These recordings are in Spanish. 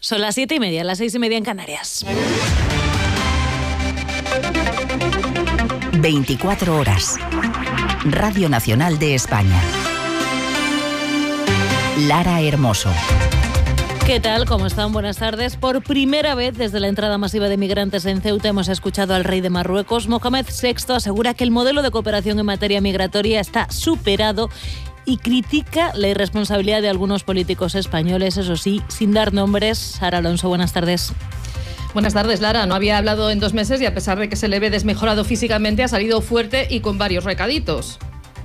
Son las 7:30, las 6:30 en Canarias. 24 horas. Radio Nacional de España. Lara Hermoso. ¿Qué tal? ¿Cómo están? Buenas tardes. Por primera vez desde la entrada masiva de migrantes en Ceuta hemos escuchado al rey de Marruecos. Mohamed VI asegura que el modelo de cooperación en materia migratoria está superado y critica la irresponsabilidad de algunos políticos españoles, eso sí, sin dar nombres. Sara Alonso, buenas tardes. Buenas tardes, Lara. No había hablado en 2 meses y a pesar de que se le ve desmejorado físicamente, ha salido fuerte y con varios recaditos.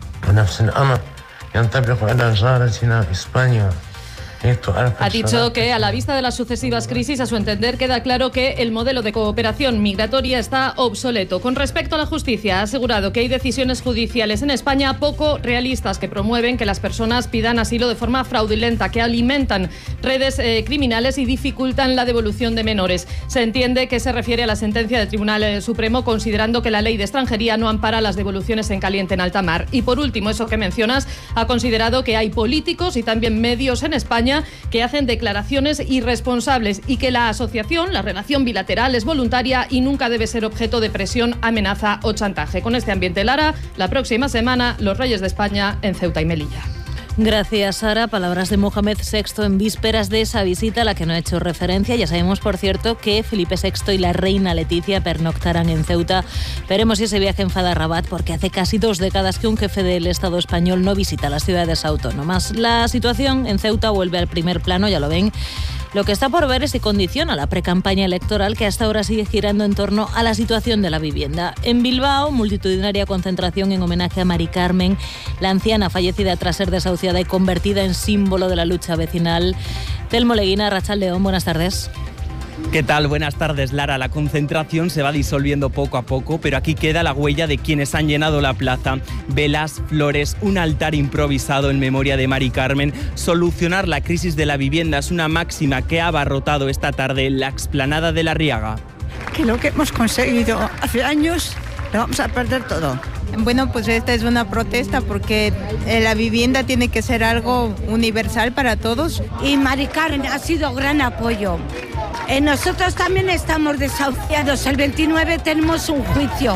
Ha dicho que a la vista de las sucesivas crisis, a su entender, queda claro que el modelo de cooperación migratoria está obsoleto. Con respecto a la justicia, ha asegurado que hay decisiones judiciales en España poco realistas que promueven que las personas pidan asilo de forma fraudulenta, que alimentan redes criminales y dificultan la devolución de menores. Se entiende que se refiere a la sentencia del Tribunal Supremo, considerando que la ley de extranjería no ampara las devoluciones en caliente en alta mar. Y por último, eso que mencionas, ha considerado que hay políticos y también medios en España que hacen declaraciones irresponsables y que la asociación, la relación bilateral, es voluntaria y nunca debe ser objeto de presión, amenaza o chantaje. Con este ambiente, Lara, la próxima semana, los Reyes de España en Ceuta y Melilla. Gracias, Sara. Palabras de Mohamed VI en vísperas de esa visita a la que no ha hecho referencia. Ya sabemos, por cierto, que Felipe VI y la reina Leticia pernoctarán en Ceuta. Veremos si ese viaje enfada a Rabat, porque hace casi 2 décadas que un jefe del Estado español no visita las ciudades autónomas. La situación en Ceuta vuelve al primer plano, ya lo ven. Lo que está por ver es si condiciona la precampaña electoral, que hasta ahora sigue girando en torno a la situación de la vivienda. En Bilbao, multitudinaria concentración en homenaje a Mari Carmen, la anciana fallecida tras ser desahuciada y convertida en símbolo de la lucha vecinal. Telmo Leguina, Arratsaldeon, buenas tardes. ¿Qué tal? Buenas tardes, Lara. La concentración se va disolviendo poco a poco, pero aquí queda la huella de quienes han llenado la plaza. Velas, flores, un altar improvisado en memoria de Mari Carmen. Solucionar la crisis de la vivienda es una máxima que ha abarrotado esta tarde en la explanada de La Riaga. Que lo que hemos conseguido hace años lo vamos a perder todo. Bueno, pues esta es una protesta porque la vivienda tiene que ser algo universal para todos. Y Mari Carmen ha sido gran apoyo. Nosotros también estamos desahuciados. El 29 tenemos un juicio.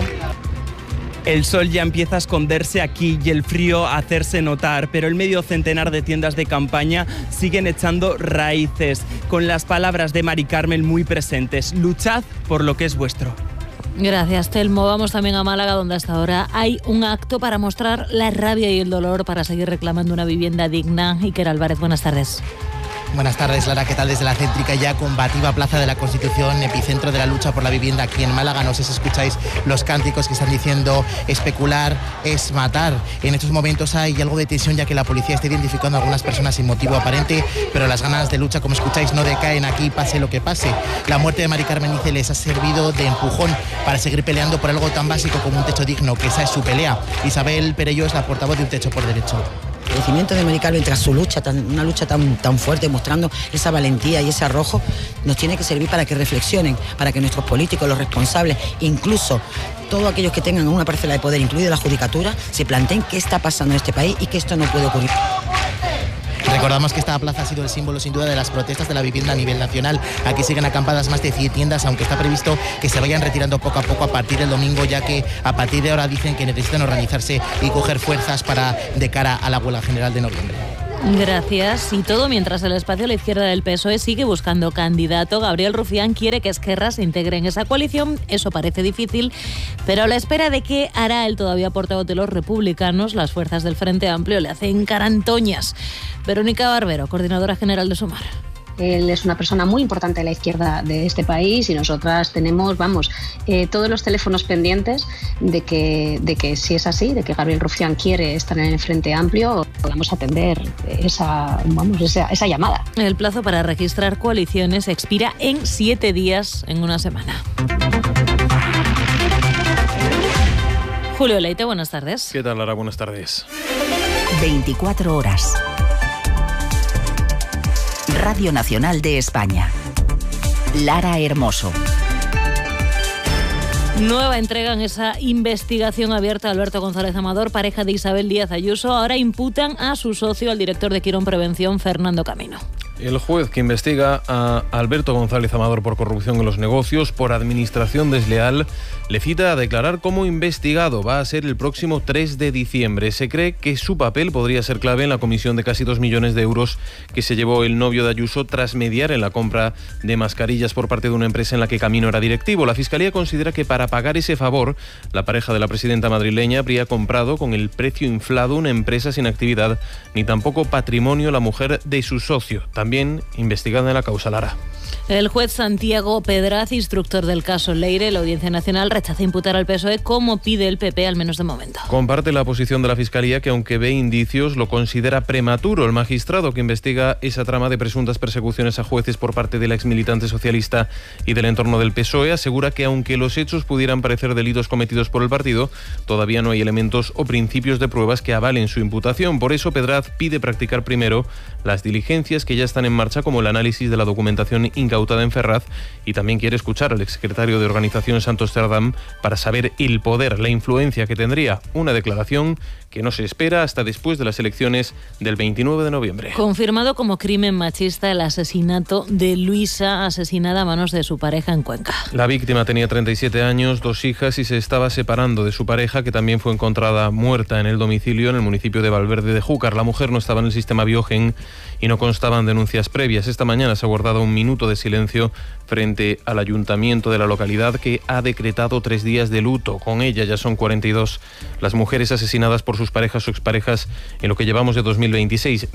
El sol ya empieza a esconderse aquí y el frío a hacerse notar, pero el medio centenar de tiendas de campaña siguen echando raíces, con las palabras de Mari Carmen muy presentes. Luchad por lo que es vuestro. Gracias, Telmo. Vamos también a Málaga, donde hasta ahora hay un acto para mostrar la rabia y el dolor para seguir reclamando una vivienda digna. Iker Álvarez, buenas tardes. Buenas tardes, Lara. ¿Qué tal? Desde la céntrica ya combativa Plaza de la Constitución, epicentro de la lucha por la vivienda aquí en Málaga. No sé si escucháis los cánticos que están diciendo especular es matar. En estos momentos hay algo de tensión, ya que la policía está identificando a algunas personas sin motivo aparente, pero las ganas de lucha, como escucháis, no decaen aquí, pase lo que pase. La muerte de Mari Carmen Ice les ha servido de empujón para seguir peleando por algo tan básico como un techo digno, que esa es su pelea. Isabel Perello es la portavoz de Un Techo por Derecho. El crecimiento de Mari Carmen tras su lucha, una lucha tan fuerte, mostrando esa valentía y ese arrojo, nos tiene que servir para que reflexionen, para que nuestros políticos, los responsables, incluso todos aquellos que tengan una parcela de poder, incluida la judicatura, se planteen qué está pasando en este país y que esto no puede ocurrir. Recordamos que esta plaza ha sido el símbolo sin duda de las protestas de la vivienda a nivel nacional. Aquí siguen acampadas más de 100 tiendas, aunque está previsto que se vayan retirando poco a poco a partir del domingo, ya que a partir de ahora dicen que necesitan organizarse y coger fuerzas de cara a la huelga general de noviembre. Gracias. Y todo mientras el espacio a la izquierda del PSOE sigue buscando candidato. Gabriel Rufián quiere que Esquerra se integre en esa coalición. Eso parece difícil, pero a la espera de qué hará el todavía portavoz de los republicanos, las fuerzas del Frente Amplio le hacen carantoñas. Verónica Barbero, coordinadora general de Sumar. Él es una persona muy importante de la izquierda de este país y nosotras tenemos, todos los teléfonos pendientes de que si es así, de que Gabriel Rufián quiere estar en el Frente Amplio, podamos atender esa llamada. El plazo para registrar coaliciones expira en 7 días, en una semana. Julio Leite, buenas tardes. ¿Qué tal, Lara? Buenas tardes. 24 horas. Radio Nacional de España. Lara Hermoso. Nueva entrega en esa investigación abierta a Alberto González Amador, pareja de Isabel Díaz Ayuso. Ahora imputan a su socio, al director de Quirón Prevención, Fernando Camino. El juez que investiga a Alberto González Amador por corrupción en los negocios, por administración desleal, le cita a declarar como investigado. Va a ser el próximo 3 de diciembre. Se cree que su papel podría ser clave en la comisión de casi 2 millones de euros que se llevó el novio de Ayuso tras mediar en la compra de mascarillas por parte de una empresa en la que Camino era directivo. La Fiscalía considera que para pagar ese favor, la pareja de la presidenta madrileña habría comprado con el precio inflado una empresa sin actividad, ni tampoco patrimonio la mujer de su socio, también investigada en la causa Lara. El juez Santiago Pedraz, instructor del caso Leire, la Audiencia Nacional rechaza imputar al PSOE como pide el PP, al menos de momento. Comparte la posición de la Fiscalía, que aunque ve indicios, lo considera prematuro. El magistrado que investiga esa trama de presuntas persecuciones a jueces por parte del exmilitante socialista y del entorno del PSOE asegura que aunque los hechos pudieran parecer delitos cometidos por el partido, todavía no hay elementos o principios de pruebas que avalen su imputación. Por eso Pedraz pide practicar primero las diligencias que ya están en marcha, como el análisis de la documentación incautada en Ferraz, y también quiere escuchar al exsecretario de Organización Santos Cerdán para saber el poder, la influencia que tendría. Una declaración que no se espera hasta después de las elecciones del 29 de noviembre. Confirmado como crimen machista el asesinato de Luisa, asesinada a manos de su pareja en Cuenca. La víctima tenía 37 años, 2 hijas y se estaba separando de su pareja, que también fue encontrada muerta en el domicilio en el municipio de Valverde de Júcar. La mujer no estaba en el sistema Biogen y no constaban denuncias previas. Esta mañana se ha guardado un minuto de silencio frente al ayuntamiento de la localidad, que ha decretado 3 días de luto. Con ella ya son 42 las mujeres asesinadas por sus parejas o exparejas en lo que llevamos de 2026,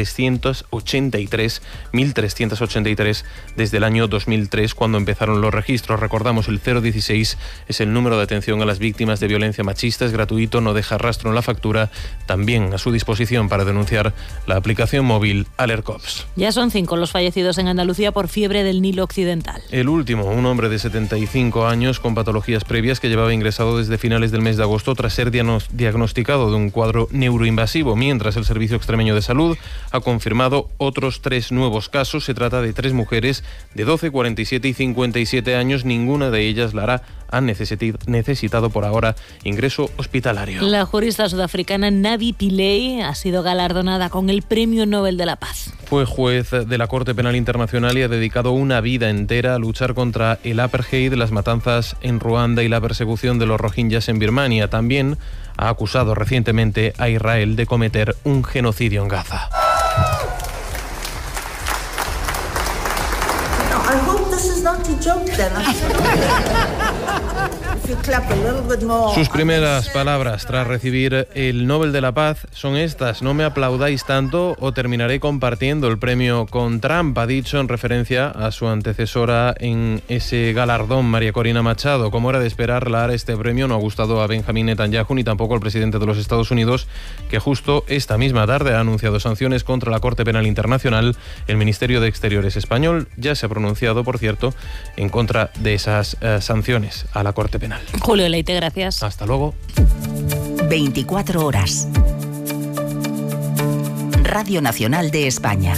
1.383 desde el año 2003, cuando empezaron los registros. Recordamos, el 016 es el número de atención a las víctimas de violencia machista, es gratuito, no deja rastro en la factura, también a su disposición para denunciar la aplicación móvil Alercops. Ya son 5 los fallecidos en Andalucía por fiebre del Nilo Occidental. El último, un hombre de 75 años con patologías previas que llevaba ingresado desde finales del mes de agosto tras ser diagnosticado de un cuadro neuroinvasivo, mientras el Servicio Extremeño de Salud ha confirmado otros 3 nuevos casos. Se trata de 3 mujeres de 12, 47 y 57 años. Ninguna de ellas, Lara, han necesitado por ahora ingreso hospitalario. La jurista sudafricana Navi Pillay ha sido galardonada con el Premio Nobel de la Paz. Fue juez de la Corte Penal Internacional y ha dedicado una vida entera a luchar contra el apartheid, las matanzas en Ruanda y la persecución de los rohingyas en Birmania. También ha acusado recientemente a Israel de cometer un genocidio en Gaza. Sus primeras palabras tras recibir el Nobel de la Paz son estas: no me aplaudáis tanto o terminaré compartiendo el premio con Trump, ha dicho en referencia a su antecesora en ese galardón, María Corina Machado. Como era de esperar, este premio no ha gustado a Benjamín Netanyahu ni tampoco al presidente de los Estados Unidos, que justo esta misma tarde ha anunciado sanciones contra la Corte Penal Internacional. El Ministerio de Exteriores español ya se ha pronunciado, por cierto, en contra de esas sanciones a la Corte Penal. Julio Leite, gracias. Hasta luego. 24 horas. Radio Nacional de España.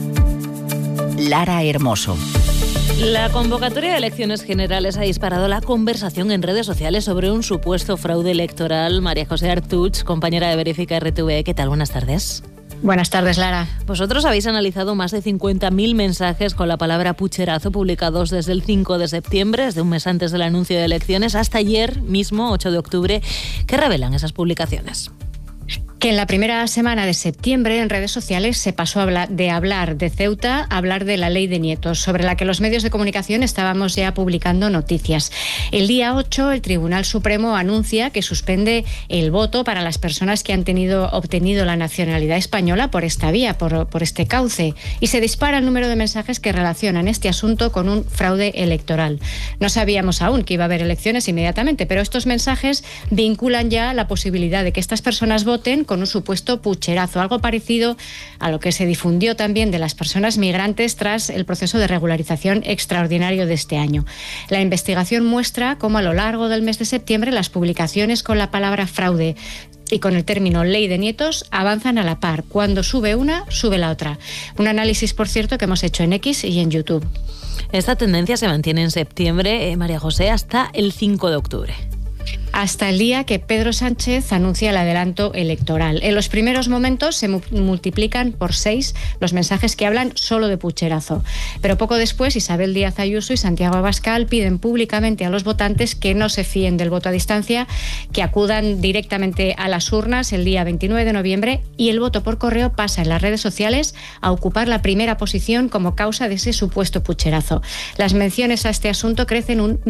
Lara Hermoso. La convocatoria de elecciones generales ha disparado la conversación en redes sociales sobre un supuesto fraude electoral. María José Artuch, compañera de Verifica RTV, ¿qué tal? Buenas tardes. Buenas tardes, Lara. Vosotros habéis analizado más de 50.000 mensajes con la palabra pucherazo publicados desde el 5 de septiembre, desde un mes antes del anuncio de elecciones, hasta ayer mismo, 8 de octubre. ¿Qué revelan esas publicaciones? Que en la primera semana de septiembre en redes sociales se pasó de hablar de Ceuta a hablar de la ley de nietos, sobre la que los medios de comunicación estábamos ya publicando noticias. El día 8 el Tribunal Supremo anuncia que suspende el voto para las personas que han obtenido la nacionalidad española por esta vía, por este cauce, y se dispara el número de mensajes que relacionan este asunto con un fraude electoral. No sabíamos aún que iba a haber elecciones inmediatamente, pero estos mensajes vinculan ya la posibilidad de que estas personas voten con un supuesto pucherazo, algo parecido a lo que se difundió también de las personas migrantes tras el proceso de regularización extraordinario de este año. La investigación muestra cómo a lo largo del mes de septiembre las publicaciones con la palabra fraude y con el término ley de nietos avanzan a la par. Cuando sube una, sube la otra. Un análisis, por cierto, que hemos hecho en X y en YouTube. Esta tendencia se mantiene en septiembre, María José, hasta el 5 de octubre. hasta el día que Pedro Sánchez anuncia el adelanto electoral. En los primeros momentos se multiplican por 6 los mensajes que hablan solo de pucherazo. Pero poco después, Isabel Díaz Ayuso y Santiago Abascal piden públicamente a los votantes que no se fíen del voto a distancia, que acudan directamente a las urnas el día 29 de noviembre y el voto por correo pasa en las redes sociales a ocupar la primera posición como causa de ese supuesto pucherazo. Las menciones a este asunto crecen un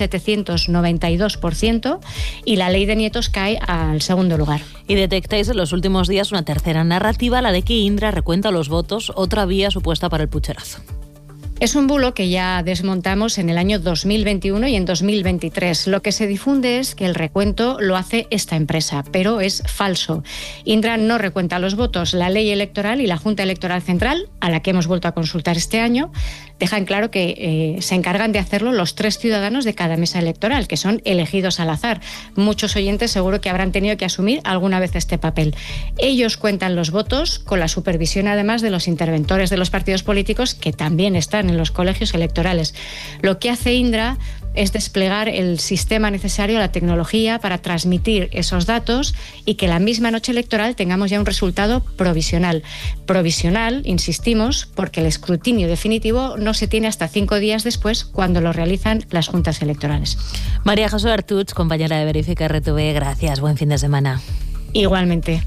1.792%. Y la ley de nietos cae al segundo lugar. Y detectáis en los últimos días una tercera narrativa, la de que Indra recuenta los votos, otra vía supuesta para el pucherazo. Es un bulo que ya desmontamos en el año 2021 y en 2023. Lo que se difunde es que el recuento lo hace esta empresa, pero es falso. Indra no recuenta los votos. La ley electoral y la Junta Electoral Central, a la que hemos vuelto a consultar este año, dejan claro que se encargan de hacerlo los 3 ciudadanos de cada mesa electoral, que son elegidos al azar. Muchos oyentes seguro que habrán tenido que asumir alguna vez este papel. Ellos cuentan los votos con la supervisión además de los interventores de los partidos políticos que también están en los colegios electorales. Lo que hace Indra es desplegar el sistema necesario, la tecnología, para transmitir esos datos y que la misma noche electoral tengamos ya un resultado provisional. Provisional, insistimos, porque el escrutinio definitivo no se tiene hasta 5 días después, cuando lo realizan las juntas electorales. María José Artuch, compañera de Verifica RTV, gracias. Buen fin de semana. Igualmente.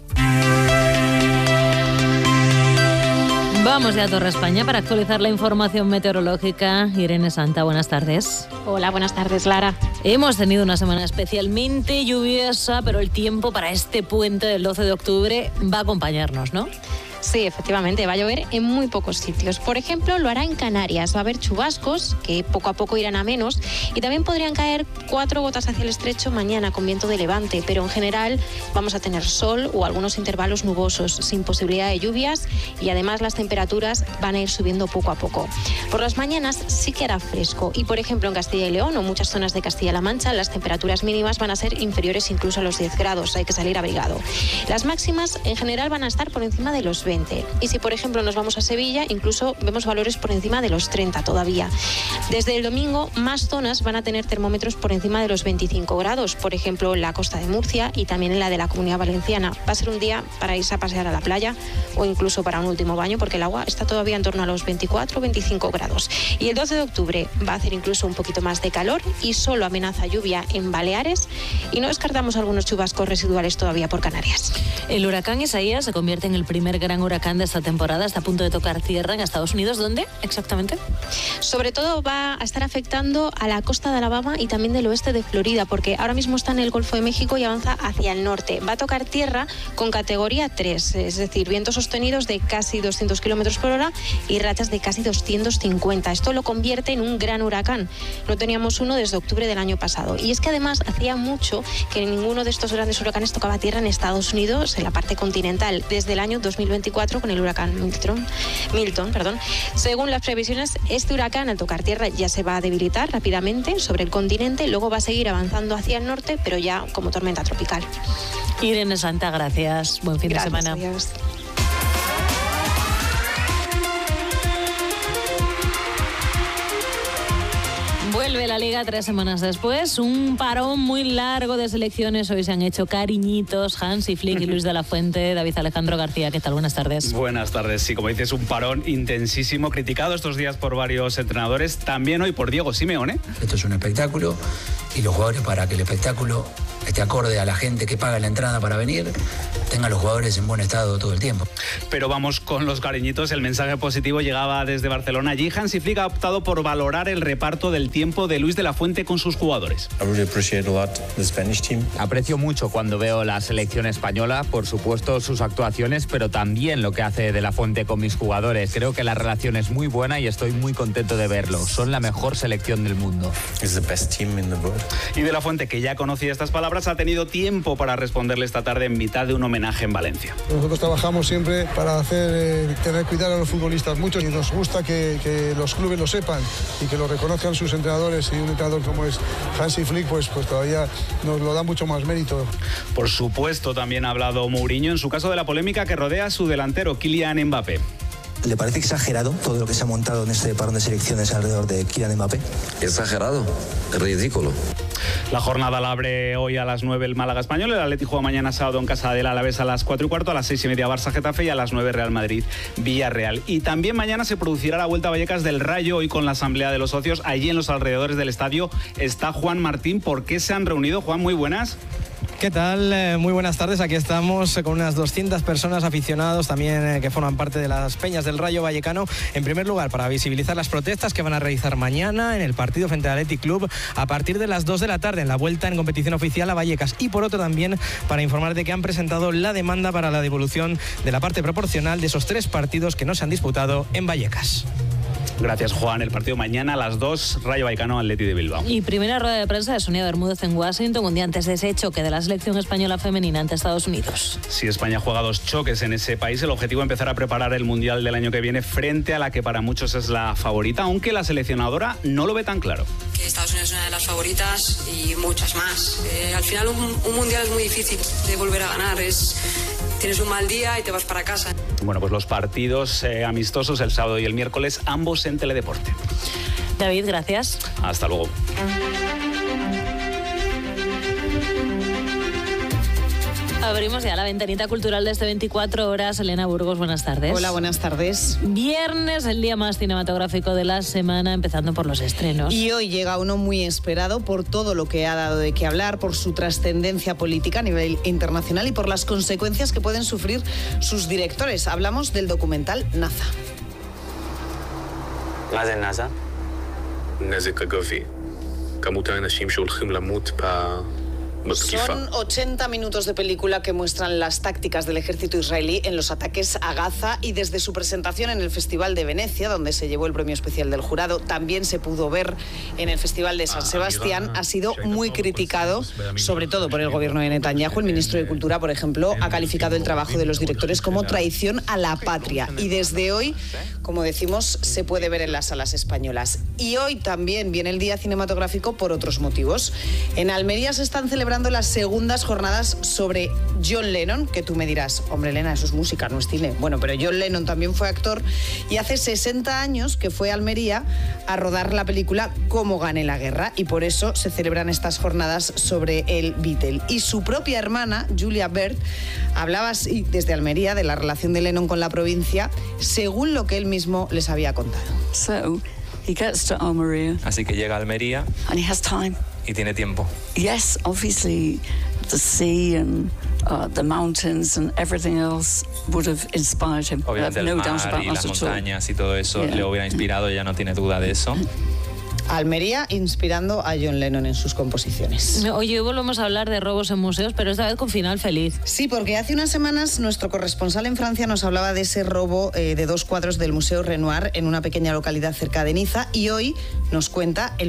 Vamos ya a Torre España para actualizar la información meteorológica. Irene Santa, buenas tardes. Hola, buenas tardes, Lara. Hemos tenido una semana especialmente lluviosa, pero el tiempo para este puente del 12 de octubre va a acompañarnos, ¿no? Sí, efectivamente, va a llover en muy pocos sitios. Por ejemplo, lo hará en Canarias. Va a haber chubascos que poco a poco irán a menos y también podrían caer 4 gotas hacia el estrecho mañana con viento de levante, pero en general vamos a tener sol o algunos intervalos nubosos sin posibilidad de lluvias y además las temperaturas van a ir subiendo poco a poco. Por las mañanas sí que hará fresco y, por ejemplo, en Castilla y León o muchas zonas de Castilla-La Mancha las temperaturas mínimas van a ser inferiores incluso a los 10 grados. Hay que salir abrigado. Las máximas en general van a estar por encima de los 20. Y si, por ejemplo, nos vamos a Sevilla, incluso vemos valores por encima de los 30 todavía. Desde el domingo, más zonas van a tener termómetros por encima de los 25 grados, por ejemplo, en la costa de Murcia y también en la de la Comunidad Valenciana. Va a ser un día para irse a pasear a la playa o incluso para un último baño, porque el agua está todavía en torno a los 24 o 25 grados. Y el 12 de octubre va a hacer incluso un poquito más de calor y solo amenaza lluvia en Baleares y no descartamos algunos chubascos residuales todavía por Canarias. El huracán Isaías se convierte en el primer gran huracán de esta temporada. Está a punto de tocar tierra en Estados Unidos. ¿Dónde exactamente? Sobre todo va a estar afectando a la costa de Alabama y también del oeste de Florida, porque ahora mismo está en el Golfo de México y avanza hacia el norte. Va a tocar tierra con categoría 3, es decir, vientos sostenidos de casi 200 kilómetros por hora y rachas de casi 250. Esto lo convierte en un gran huracán. No teníamos uno desde octubre del año pasado. Y es que además hacía mucho que ninguno de estos grandes huracanes tocaba tierra en Estados Unidos, en la parte continental, desde el año 2024 con el huracán Milton. Según las previsiones, este huracán al tocar tierra ya se va a debilitar rápidamente sobre el continente, luego va a seguir avanzando hacia el norte, pero ya como tormenta tropical. Irene Santa, gracias. Buen fin de semana. Adiós. Vuelve la Liga 3 semanas después, un parón muy largo de selecciones. Hoy se han hecho cariñitos Hansi Flick y Luis de la Fuente. David Alejandro García, ¿qué tal? Buenas tardes. Buenas tardes. Sí, como dices, un parón intensísimo, criticado estos días por varios entrenadores, también hoy por Diego Simeone. Esto es un espectáculo y los jugadores, para que el espectáculo esté acorde a la gente que paga la entrada para venir, tengan los jugadores en buen estado todo el tiempo. Pero vamos con los cariñitos. El mensaje positivo llegaba desde Barcelona. Allí Hansi Flick ha optado por valorar el reparto del tiempo de Luis de la Fuente con sus jugadores. Aprecio mucho cuando veo la selección española, por supuesto sus actuaciones, pero también lo que hace de la Fuente con mis jugadores. Creo que la relación es muy buena y estoy muy contento de verlo. Son la mejor selección del mundo. Y de la Fuente, que ya conocía estas palabras, ha tenido tiempo para responderle esta tarde en mitad de un homenaje en Valencia. Nosotros trabajamos siempre para tener cuidado a los futbolistas mucho y nos gusta que los clubes lo sepan y que lo reconozcan sus entrenadores, y un entrenador como es Hansi Flick pues todavía nos lo da mucho más mérito. Por supuesto, también ha hablado Mourinho en su caso de la polémica que rodea a su delantero Kylian Mbappé. ¿Le parece exagerado todo lo que se ha montado en este parón de selecciones alrededor de Kylian Mbappé? Exagerado, ridículo. La jornada la abre hoy a las 9 el Málaga Español, el Atleti juega mañana sábado en casa del Alavés a las 4:15, a las 6:30 Barça Getafe y a las 9 Real Madrid Villarreal. Y también mañana se producirá la Vuelta a Vallecas del Rayo, hoy con la asamblea de los socios. Allí en los alrededores del estadio está Juan Martín. ¿Por qué se han reunido? Juan, muy buenas. ¿Qué tal? Muy buenas tardes. Aquí estamos con unas 200 personas, aficionados también que forman parte de las peñas del Rayo Vallecano. En primer lugar, para visibilizar las protestas que van a realizar mañana en el partido frente al Athletic Club a partir de las 2 de la tarde en la vuelta en competición oficial a Vallecas. Y por otro también para informar de que han presentado la demanda para la devolución de la parte proporcional de esos 3 partidos que no se han disputado en Vallecas. Gracias, Juan. El partido mañana a las 2, Rayo Vallecano, Atleti de Bilbao. Y primera rueda de prensa de Sonia Bermúdez en Washington, un día antes de ese choque de la selección española femenina ante Estados Unidos. Si España juega 2 choques en ese país, el objetivo es empezar a preparar el Mundial del año que viene frente a la que para muchos es la favorita, aunque la seleccionadora no lo ve tan claro. Que Estados Unidos es una de las favoritas y muchas más. Al final un Mundial es muy difícil de volver a ganar, tienes un mal día y te vas para casa. Bueno, pues los partidos amistosos el sábado y el miércoles, ambos en Teledeporte. David, gracias. Hasta luego. Abrimos ya la ventanita cultural de este 24 horas. Elena Burgos, buenas tardes. Hola, buenas tardes. Viernes, el día más cinematográfico de la semana, empezando por los estrenos. Y hoy llega uno muy esperado por todo lo que ha dado de qué hablar, por su trascendencia política a nivel internacional y por las consecuencias que pueden sufrir sus directores. Hablamos del documental Naza. ماذا نازا؟ نازك قافي كموتا أناشيم شو الخيم لموت Son 80 minutos de película que muestran las tácticas del ejército israelí en los ataques a Gaza, y desde su presentación en el Festival de Venecia, donde se llevó el premio especial del jurado, también se pudo ver en el Festival de San Sebastián, ha sido muy criticado, sobre todo por el gobierno de Netanyahu. El ministro de Cultura, por ejemplo, ha calificado el trabajo de los directores como traición a la patria, y desde hoy, como decimos, se puede ver en las salas españolas. Y hoy también viene el Día Cinematográfico por otros motivos. En Almería se están celebrando las segundas jornadas sobre John Lennon, que tú me dirás, hombre, Elena, eso es música, no es cine. Bueno, pero John Lennon también fue actor y hace 60 años que fue a Almería a rodar la película Cómo gané la guerra, y por eso se celebran estas jornadas sobre el Beatle. Y su propia hermana, Julia Bird, hablaba así desde Almería de la relación de Lennon con la provincia, según lo que él mismo les había contado. So, he gets to Almería. Así que llega a Almería. And he has time. Y tiene tiempo. Yes, obviously the sea and the mountains and everything else would have inspired him. Obviamente el mar y las montañas y todo eso le hubiera inspirado, ella no tiene duda de eso. Almería inspirando a John Lennon en sus composiciones. Oye, hoy volvemos a hablar de robos en museos, pero esta vez con final feliz. Sí, porque hace unas semanas nuestro corresponsal en Francia nos hablaba de ese robo de 2 cuadros del Museo Renoir en una pequeña localidad cerca de Niza, y hoy nos cuenta el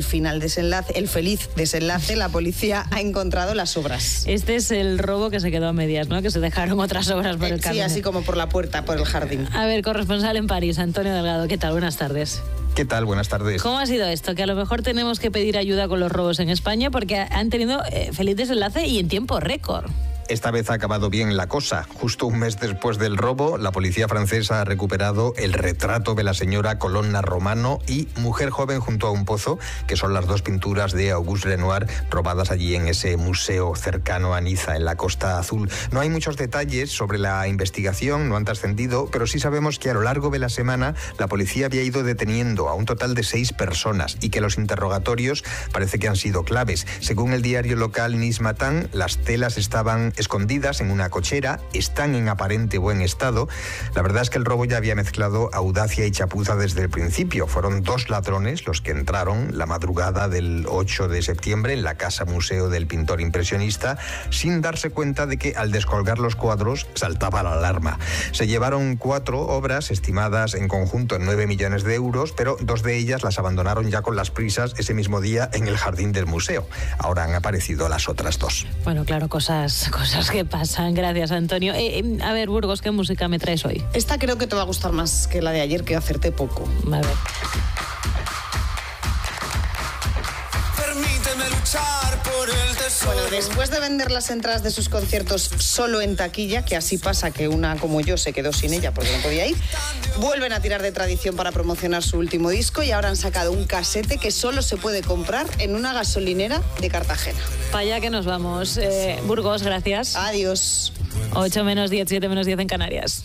feliz desenlace. La policía ha encontrado las obras. Este es el robo que se quedó a medias, ¿no? Que se dejaron otras obras por el camino. Sí, así como por la puerta, por el jardín. A ver, corresponsal en París, Antonio Delgado, ¿qué tal? Buenas tardes. ¿Qué tal? Buenas tardes. ¿Cómo ha sido esto? Que a lo mejor tenemos que pedir ayuda con los robos en España porque han tenido feliz desenlace y en tiempo récord. Esta vez ha acabado bien la cosa. Justo un mes después del robo, la policía francesa ha recuperado el retrato de la señora Colonna Romano y Mujer joven junto a un pozo, que son las 2 pinturas de Auguste Renoir robadas allí en ese museo cercano a Niza, en la Costa Azul. No hay muchos detalles sobre la investigación, no han trascendido, pero sí sabemos que a lo largo de la semana la policía había ido deteniendo a un total de 6 personas y que los interrogatorios parece que han sido claves. Según el diario local Nice Matin, las telas estaban escondidas en una cochera, están en aparente buen estado. La verdad es que el robo ya había mezclado audacia y chapuza desde el principio. Fueron 2 ladrones los que entraron la madrugada del 8 de septiembre en la casa museo del pintor impresionista, sin darse cuenta de que al descolgar los cuadros saltaba la alarma. Se llevaron 4 obras estimadas en conjunto en 9 millones de euros, pero 2 de ellas las abandonaron ya con las prisas ese mismo día en el jardín del museo. Ahora han aparecido las otras 2. Bueno, claro, cosas que pasan. Gracias, Antonio. A ver, Burgos, ¿qué música me traes hoy? Esta creo que te va a gustar más que la de ayer, que acerté poco. A ver. Permíteme luchar. luchar por el tesoro. Bueno, después de vender las entradas de sus conciertos solo en taquilla, que así pasa que una como yo se quedó sin ella porque no podía ir, vuelven a tirar de tradición para promocionar su último disco y ahora han sacado un casete que solo se puede comprar en una gasolinera de Cartagena. Para allá que nos vamos. Burgos, gracias. Adiós. 8 menos 10, 7 menos 10 en Canarias.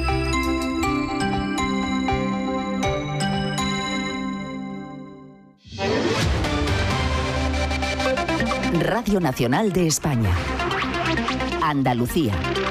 Radio Nacional de España. Andalucía.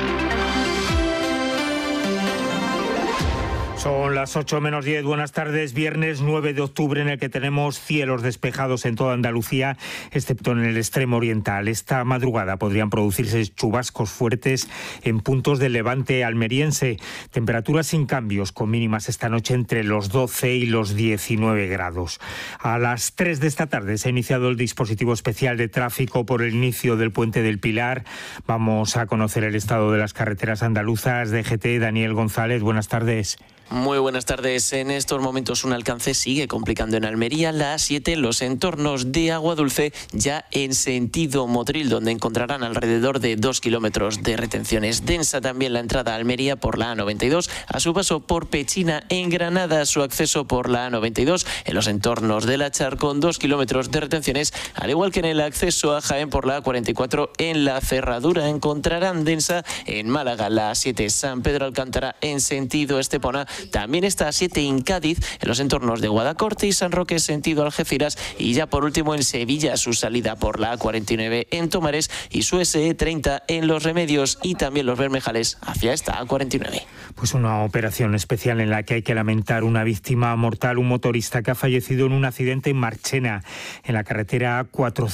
Son las 8 menos 10, buenas tardes, viernes 9 de octubre en el que tenemos cielos despejados en toda Andalucía, excepto en el extremo oriental. Esta madrugada podrían producirse chubascos fuertes en puntos del levante almeriense, temperaturas sin cambios, con mínimas esta noche entre los 12 y los 19 grados. A las 3 de esta tarde se ha iniciado el dispositivo especial de tráfico por el inicio del Puente del Pilar. Vamos a conocer el estado de las carreteras andaluzas. DGT, Daniel González, buenas tardes. Muy buenas tardes. En estos momentos un alcance sigue complicando en Almería, la A7, en los entornos de Agua Dulce, ya en sentido Motril, donde encontrarán alrededor de 2 kilómetros de retenciones. Densa también la entrada a Almería por la A92, a su paso por Pechina en Granada, su acceso por la A92, en los entornos de La Char con 2 kilómetros de retenciones, al igual que en el acceso a Jaén por la A44 en la Cerradura. Encontrarán densa en Málaga, la A7 San Pedro Alcántara en sentido Estepona. También está A7 en Cádiz, en los entornos de Guadacorte y San Roque, sentido Algeciras. Y ya por último en Sevilla, su salida por la A49 en Tomares y su SE30 en Los Remedios y también Los Bermejales hacia esta A49. Pues una operación especial en la que hay que lamentar una víctima mortal, un motorista que ha fallecido en un accidente en Marchena, en la carretera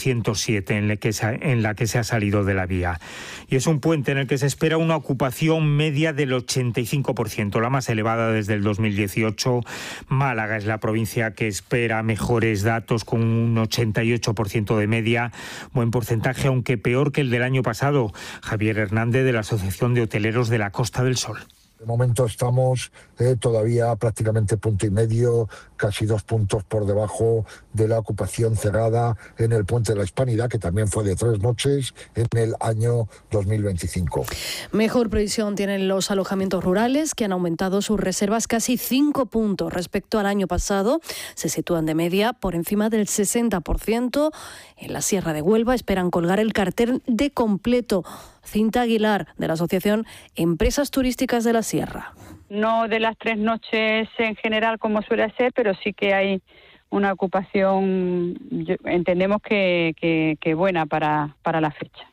407, en la que se ha salido de la vía. Y es un puente en el que se espera una ocupación media del 85%, la más elevada desde el 2018. Málaga es la provincia que espera mejores datos, con un 88% de media, buen porcentaje, aunque peor que el del año pasado. Javier Hernández, de la Asociación de Hoteleros de la Costa del Sol. De momento estamos todavía prácticamente punto y medio, casi 2 puntos por debajo de la ocupación cerrada en el Puente de la Hispanidad, que también fue de 3 noches en el año 2025. Mejor previsión tienen los alojamientos rurales, que han aumentado sus reservas casi 5 puntos respecto al año pasado. Se sitúan de media por encima del 60%. En la Sierra de Huelva esperan colgar el cartel de completo. Cinta Aguilar, de la Asociación Empresas Turísticas de la Sierra. No de las 3 noches en general como suele ser, pero sí que hay una ocupación, entendemos que buena para la fecha.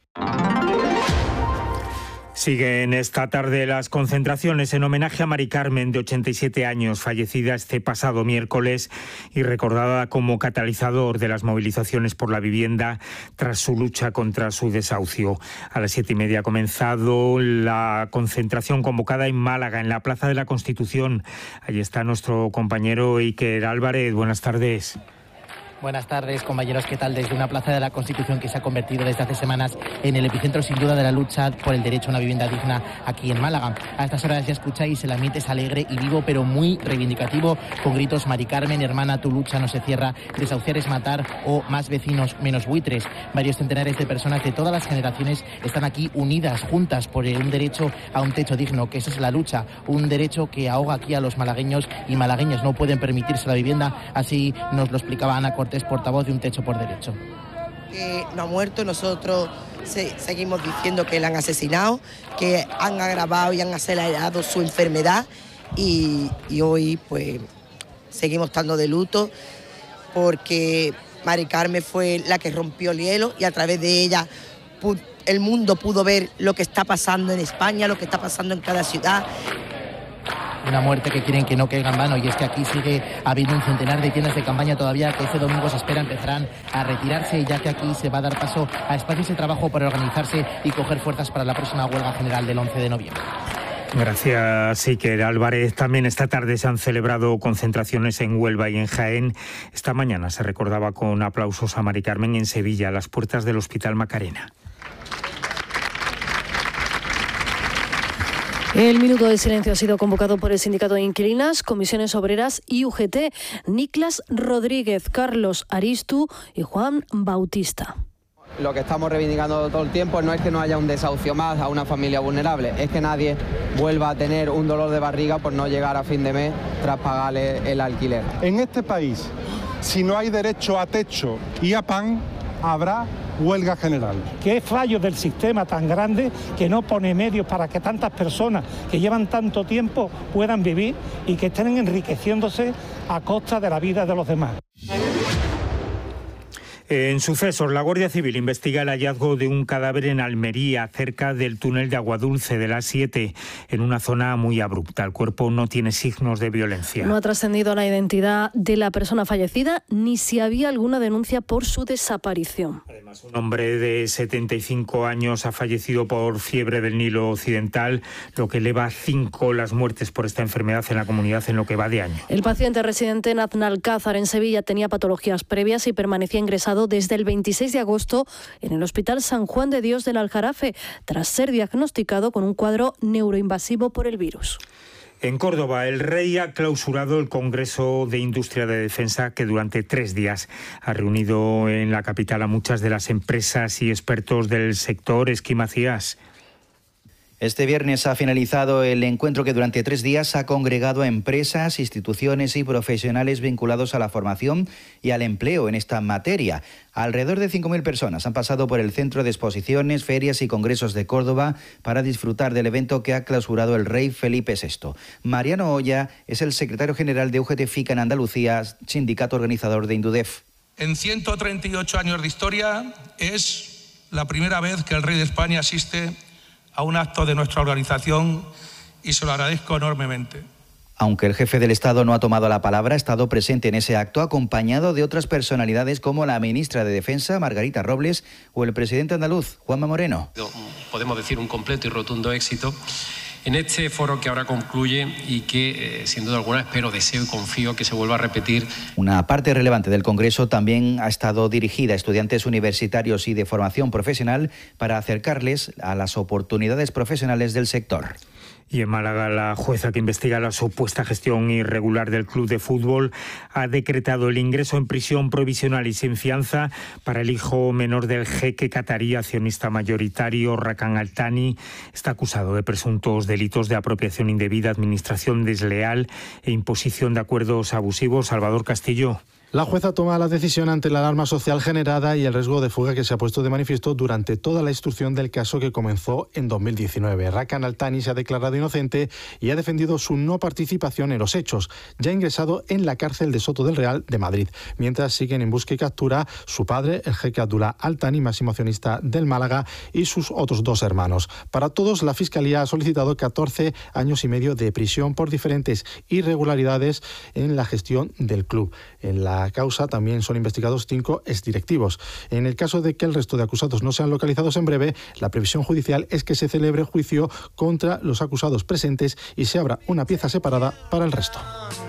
Siguen esta tarde las concentraciones en homenaje a Mari Carmen, de 87 años, fallecida este pasado miércoles y recordada como catalizador de las movilizaciones por la vivienda tras su lucha contra su desahucio. A las 7:30 ha comenzado la concentración convocada en Málaga, en la Plaza de la Constitución. Allí está nuestro compañero Iker Álvarez. Buenas tardes. Buenas tardes, compañeros. ¿Qué tal? Desde una Plaza de la Constitución que se ha convertido desde hace semanas en el epicentro, sin duda, de la lucha por el derecho a una vivienda digna aquí en Málaga. A estas horas ya escucháis, el ambiente es alegre y vivo, pero muy reivindicativo, con gritos: Mari Carmen, hermana, tu lucha no se cierra, desahuciar es matar, o más vecinos, menos buitres. Varios centenares de personas de todas las generaciones están aquí unidas, juntas, por un derecho a un techo digno, que esa es la lucha, un derecho que ahoga aquí a los malagueños y malagueñas. No pueden permitirse la vivienda, así nos lo explicaba Ana Cortés, portavoz de Un Techo por Derecho. Que no ha muerto, nosotros seguimos diciendo que la han asesinado, que han agravado y han acelerado su enfermedad y hoy pues seguimos estando de luto porque Mari Carmen fue la que rompió el hielo y a través de ella el mundo pudo ver lo que está pasando en España, lo que está pasando en cada ciudad. Una muerte que quieren que no caiga en vano, y es que aquí sigue habiendo un centenar de tiendas de campaña todavía que este domingo se espera empezarán a retirarse, ya que aquí se va a dar paso a espacios de trabajo para organizarse y coger fuerzas para la próxima huelga general del 11 de noviembre. Gracias, Iker Álvarez. También esta tarde se han celebrado concentraciones en Huelva y en Jaén. Esta mañana se recordaba con aplausos a Mari Carmen en Sevilla, a las puertas del Hospital Macarena. El minuto de silencio ha sido convocado por el Sindicato de Inquilinas, Comisiones Obreras y UGT. Niklas Rodríguez, Carlos Aristu y Juan Bautista. Lo que estamos reivindicando todo el tiempo no es que no haya un desahucio más a una familia vulnerable, es que nadie vuelva a tener un dolor de barriga por no llegar a fin de mes tras pagarle el alquiler. En este país, si no hay derecho a techo y a pan, habrá huelga general. Que es fallo del sistema tan grande que no pone medios para que tantas personas que llevan tanto tiempo puedan vivir y que estén enriqueciéndose a costa de la vida de los demás. En sucesos, la Guardia Civil investiga el hallazgo de un cadáver en Almería, cerca del túnel de Aguadulce de la 7, en una zona muy abrupta. El cuerpo no tiene signos de violencia. No ha trascendido la identidad de la persona fallecida ni si había alguna denuncia por su desaparición. Además, un hombre de 75 años ha fallecido por fiebre del Nilo Occidental, lo que eleva a 5 las muertes por esta enfermedad en la comunidad en lo que va de año. El paciente residente en Aznalcázar, en Sevilla, tenía patologías previas y permanecía ingresado desde el 26 de agosto en el Hospital San Juan de Dios del Aljarafe, tras ser diagnosticado con un cuadro neuroinvasivo por el virus. En Córdoba, el Rey ha clausurado el Congreso de Industria de Defensa, que durante 3 días ha reunido en la capital a muchas de las empresas y expertos del sector. Esquí Macías. Este viernes ha finalizado el encuentro que durante 3 días ha congregado a empresas, instituciones y profesionales vinculados a la formación y al empleo en esta materia. Alrededor de 5.000 personas han pasado por el Centro de Exposiciones, Ferias y Congresos de Córdoba para disfrutar del evento que ha clausurado el rey Felipe VI. Mariano Olla es el secretario general de UGT FICA en Andalucía, sindicato organizador de Indudef. En 138 años de historia es la primera vez que el rey de España asiste a un acto de nuestra organización y se lo agradezco enormemente. Aunque el jefe del Estado no ha tomado la palabra, ha estado presente en ese acto acompañado de otras personalidades como la ministra de Defensa, Margarita Robles, o el presidente andaluz, Juanma Moreno. Podemos decir un completo y rotundo éxito en este foro que ahora concluye y que, sin duda alguna, espero, deseo y confío que se vuelva a repetir. Una parte relevante del Congreso también ha estado dirigida a estudiantes universitarios y de formación profesional para acercarles a las oportunidades profesionales del sector. Y en Málaga, la jueza que investiga la supuesta gestión irregular del club de fútbol ha decretado el ingreso en prisión provisional y sin fianza para el hijo menor del jeque catarí, accionista mayoritario, Rakan Al Thani. Está acusado de presuntos delitos de apropiación indebida, administración desleal e imposición de acuerdos abusivos. Salvador Castillo. La jueza toma la decisión ante la alarma social generada y el riesgo de fuga que se ha puesto de manifiesto durante toda la instrucción del caso que comenzó en 2019. Rakan Al Thani se ha declarado inocente y ha defendido su no participación en los hechos. Ya ha ingresado en la cárcel de Soto del Real de Madrid, mientras siguen en busca y captura su padre, el jeque Abdullah Al Thani, máximo accionista del Málaga, y sus otros 2 hermanos. Para todos, la Fiscalía ha solicitado 14 años y medio de prisión por diferentes irregularidades en la gestión del club. En la causa también son investigados 5 exdirectivos. En el caso de que el resto de acusados no sean localizados en breve, la previsión judicial es que se celebre juicio contra los acusados presentes y se abra una pieza separada para el resto.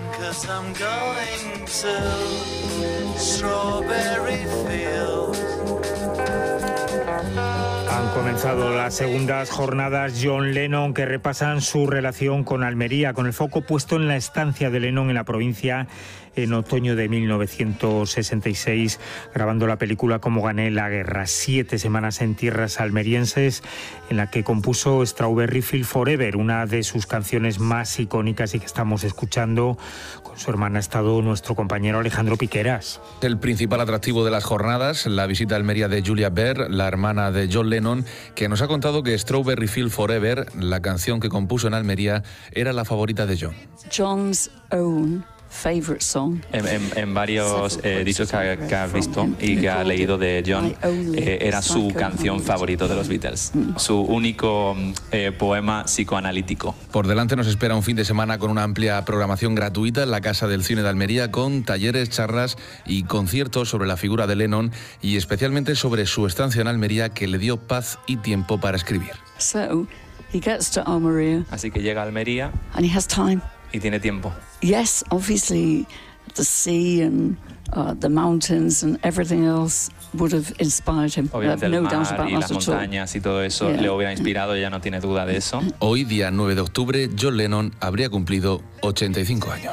Han comenzado las segundas jornadas John Lennon, que repasan su relación con Almería, con el foco puesto en la estancia de Lennon en la provincia en otoño de 1966, grabando la película Cómo gané la guerra. 7 semanas en tierras almerienses, en la que compuso Strawberry Fields Forever, una de sus canciones más icónicas y que estamos escuchando. Con su hermana ha estado nuestro compañero Alejandro Piqueras. El principal atractivo de las jornadas, la visita a Almería de Julia Baird, la hermana de John Lennon, que nos ha contado que Strawberry Fields Forever, la canción que compuso en Almería, era la favorita de John. John's own favorite song. En varios dichos que has visto y que ha leído de John, era su canción favorita de los Beatles, su único poema psicoanalítico. Por delante nos espera un fin de semana con una amplia programación gratuita en la Casa del Cine de Almería, con talleres, charlas y conciertos sobre la figura de Lennon y especialmente sobre su estancia en Almería, que le dio paz y tiempo para escribir. So, he gets to Almería. Así que llega a Almería. And he has time. Y tiene tiempo. Yes, obviously the sea and the mountains and everything else would have inspired him. Obviamente el mar y las montañas y todo eso le hubiera inspirado, ella no tiene duda de eso. Hoy, día 9 de octubre, John Lennon habría cumplido 85 años.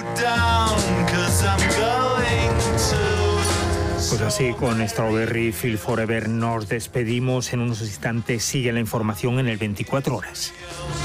Pues así, con Strawberry Fields Forever nos despedimos. En unos instantes sigue la información en el 24 horas.